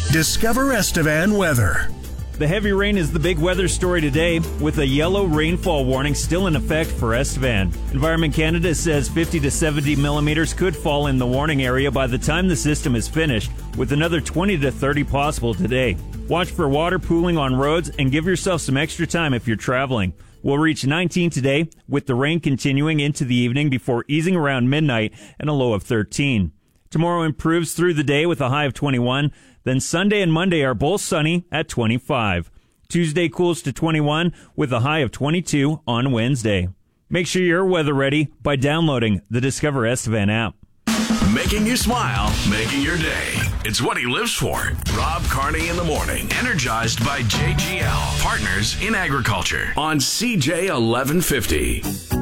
Discover Estevan weather. The heavy rain is the big weather story today, with a yellow rainfall warning still in effect for Estevan. Environment Canada says 50 to 70 millimeters could fall in the warning area by the time the system is finished, with another 20 to 30 possible today. Watch for water pooling on roads and give yourself some extra time if you're traveling. We'll reach 19 today, with the rain continuing into the evening before easing around midnight and a low of 13. Tomorrow improves through the day with a high of 21. Then Sunday and Monday are both sunny at 25. Tuesday cools to 21 with a high of 22 on Wednesday. Make sure you're weather ready by downloading the Discover Estevan app. Making you smile, making your day. It's what he lives for. Rob Carney in the morning. Energized by JGL, partners in agriculture on CJ 1150.